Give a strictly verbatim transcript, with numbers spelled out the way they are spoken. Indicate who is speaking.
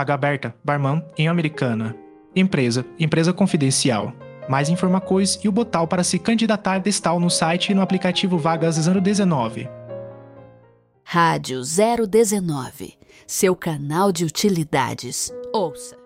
Speaker 1: Vaga aberta, barman em Americana. Empresa, empresa confidencial. Mais informações e o botão para se candidatar está no site e no aplicativo Vagas zero dezenove.
Speaker 2: Rádio zero dezenove, seu canal de utilidades. Ouça!